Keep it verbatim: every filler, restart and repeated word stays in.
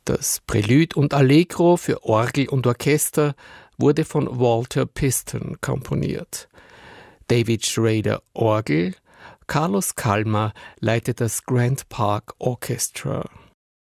Das Prelude und Allegro für Orgel und Orchester wurde von Walter Piston komponiert. David Schrader Orgel, Carlos Kalmar leitet das Grand Park Orchestra.